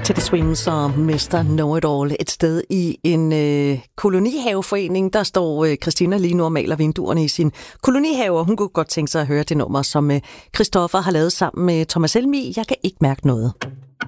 Teddy Swims og Mr. Know-It-All et sted i en kolonihaveforening. Der står Christina lige nu og maler vinduerne i sin kolonihave, og hun kunne godt tænke sig at høre det nummer, som Christoffer har lavet sammen med Thomas Helmig. Jeg kan ikke mærke noget.